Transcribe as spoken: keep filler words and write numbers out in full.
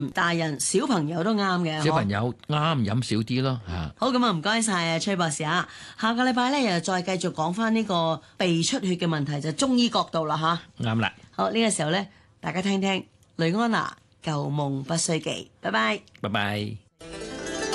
大人小朋友都啱嘅， 小朋友啱飲少啲咯嚇。 好，咁啊，唔該晒啊，崔博士啊，下個禮拜咧又再繼續講翻呢個鼻出血嘅問題，就中醫角度啦吓。 啱啦。 好，呢個時候咧，大家聽聽雷安娜舊夢不須記，拜拜。 拜拜。